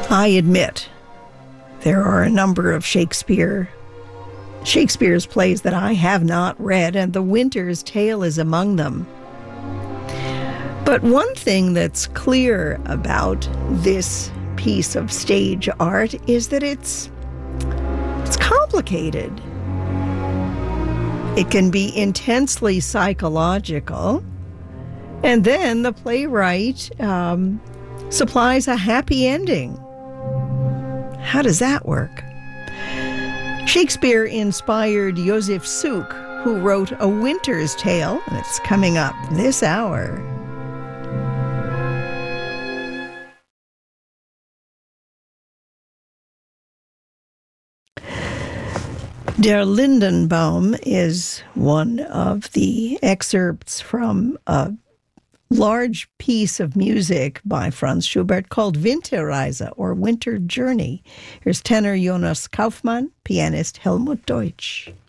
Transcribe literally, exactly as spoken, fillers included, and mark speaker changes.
Speaker 1: I admit there are a number of Shakespeare Shakespeare's plays that I have not read, and The Winter's Tale is among them. But one thing that's clear about this piece of stage art is that it's it's complicated. It can be intensely psychological, and then the playwright um, supplies a happy ending. How does that work? Shakespeare inspired Josef Suk, who wrote A Winter's Tale, and it's coming up this hour. Der Lindenbaum is one of the excerpts from a large piece of music by Franz Schubert called Winterreise, or Winter Journey. Here's tenor Jonas Kaufmann, pianist Helmut Deutsch.